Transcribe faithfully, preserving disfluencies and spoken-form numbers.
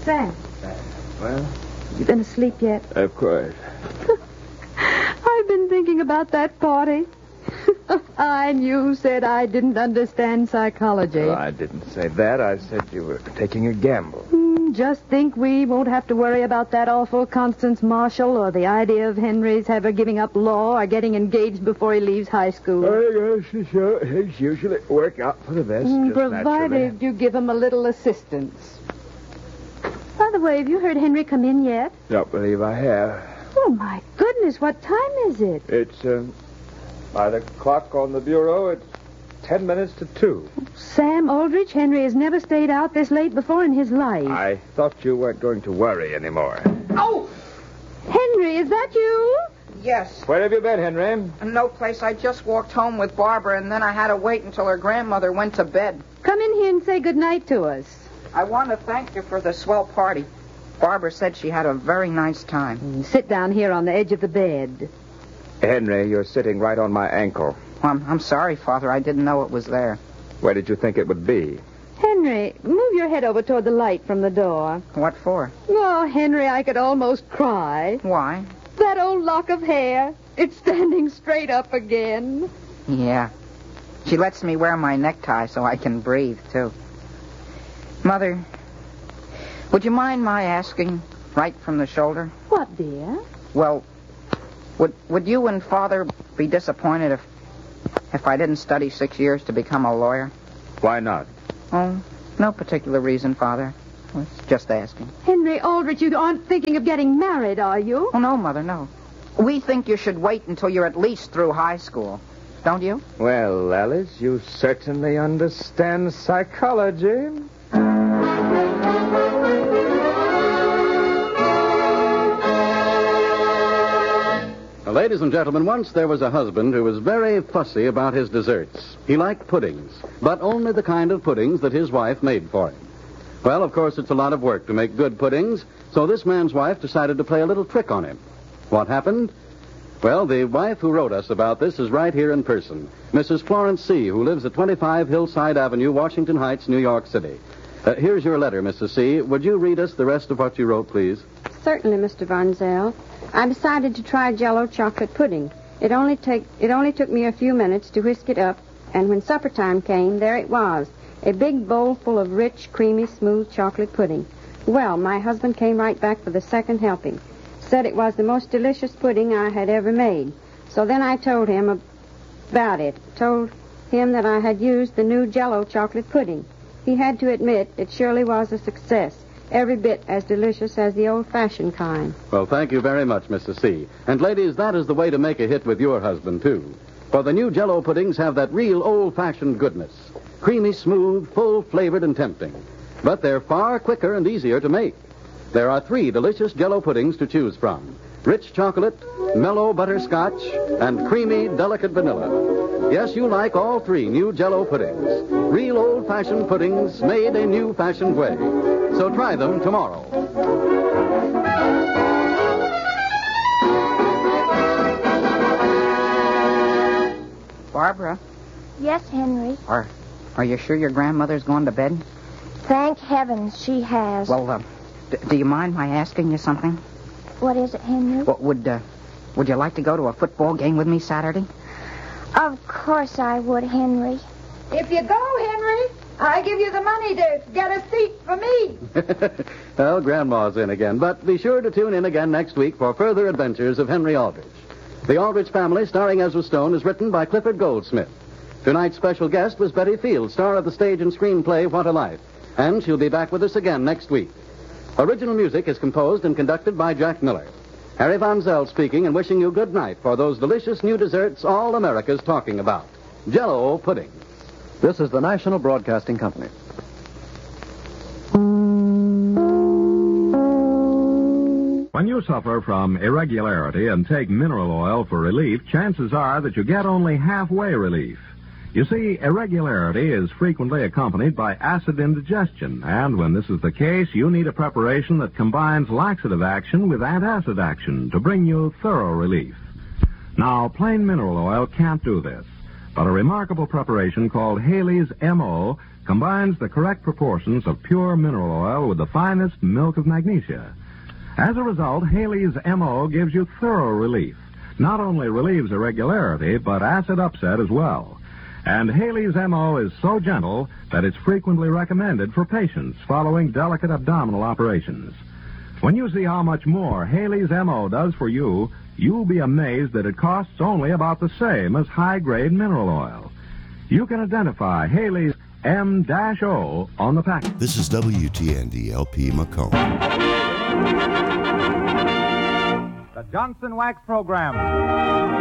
Sam. Well? You been asleep yet? Of course. I've been thinking about that party. I knew you said I didn't understand psychology. Well, I didn't say that. I said you were taking a gamble. Mm, just think we won't have to worry about that awful Constance Marshall or the idea of Henry's ever giving up law or getting engaged before he leaves high school. I guess sure. Things usually work out for the best. Mm, just provided naturally. you give him a little assistance. By the way, have you heard Henry come in yet? Don't believe I have. Oh, my goodness, what time is it? It's, um, by the clock on the bureau, it's ten minutes to two. Sam Aldrich, Henry has never stayed out this late before in his life. I thought you weren't going to worry anymore. Oh! Henry, is that you? Yes. Where have you been, Henry? No place. I just walked home with Barbara, and then I had to wait until her grandmother went to bed. Come in here and say goodnight to us. I want to thank you for the swell party. Barbara said she had a very nice time. Sit down here on the edge of the bed. Henry, you're sitting right on my ankle. I'm, I'm sorry, Father. I didn't know it was there. Where did you think it would be? Henry, move your head over toward the light from the door. What for? Oh, Henry, I could almost cry. Why? That old lock of hair. It's standing straight up again. Yeah. She lets me wear my necktie so I can breathe, too. Mother, would you mind my asking right from the shoulder? What, dear? Well, would would you and Father be disappointed if if I didn't study six years to become a lawyer? Why not? Oh, no particular reason, Father. I was just asking. Henry Aldrich, you aren't thinking of getting married, are you? Oh, no, Mother, no. We think you should wait until you're at least through high school. Don't you? Well, Alice, you certainly understand psychology. Ladies and gentlemen, once there was a husband who was very fussy about his desserts. He liked puddings, but only the kind of puddings that his wife made for him. Well, of course, it's a lot of work to make good puddings, so this man's wife decided to play a little trick on him. What happened? Well, the wife who wrote us about this is right here in person, Missus Florence C., who lives at twenty-five Hillside Avenue, Washington Heights, New York City. Uh, here's your letter, Missus C. Would you read us the rest of what you wrote, please? Certainly, Mister Von Zell. I decided to try Jell-O chocolate pudding. It only take it only took me a few minutes to whisk it up, and when supper time came, there it was, a big bowl full of rich, creamy, smooth chocolate pudding. Well, my husband came right back for the second helping. Said it was the most delicious pudding I had ever made. So then I told him about it. Told him that I had used the new Jell-O chocolate pudding. He had to admit it surely was a success. Every bit as delicious as the old-fashioned kind. Well, thank you very much, Missus C. And ladies, that is the way to make a hit with your husband, too. For the new Jell-O puddings have that real old-fashioned goodness. Creamy, smooth, full-flavored, and tempting. But they're far quicker and easier to make. There are three delicious Jell-O puddings to choose from. Rich chocolate, mellow butterscotch, and creamy, delicate vanilla. Yes, you like all three new Jell-O puddings. Real old-fashioned puddings made a new-fashioned way. So try them tomorrow. Barbara, Yes, Henry. are, are you sure your grandmother's gone to bed? Thank heavens she has. Well, uh, d- do you mind my asking you something? What is it, Henry? What would, uh, would you like to go to a football game with me Saturday? Of course I would, Henry. If you go, Henry, I give you the money to get a seat for me. Well, Grandma's in again, but be sure to tune in again next week for further adventures of Henry Aldrich. The Aldrich Family, starring Ezra Stone, is written by Clifford Goldsmith. Tonight's special guest was Betty Field, star of the stage and screenplay What a Life, and she'll be back with us again next week. Original music is composed and conducted by Jack Miller. Harry Von Zell speaking and wishing you good night for those delicious new desserts all America's talking about. Jell-O pudding. This is the National Broadcasting Company. When you suffer from irregularity and take mineral oil for relief, chances are that you get only halfway relief. You see, irregularity is frequently accompanied by acid indigestion, and when this is the case, you need a preparation that combines laxative action with antacid action to bring you thorough relief. Now, plain mineral oil can't do this. But a remarkable preparation called Haley's M O combines the correct proportions of pure mineral oil with the finest milk of magnesia. As a result, Haley's M O gives you thorough relief. Not only relieves irregularity, but acid upset as well. And Haley's M O is so gentle that it's frequently recommended for patients following delicate abdominal operations. When you see how much more Haley's M O does for you, you'll be amazed that it costs only about the same as high-grade mineral oil. You can identify Haley's M O on the package. This is W T N D L P Macomb. The Johnson Wax Program.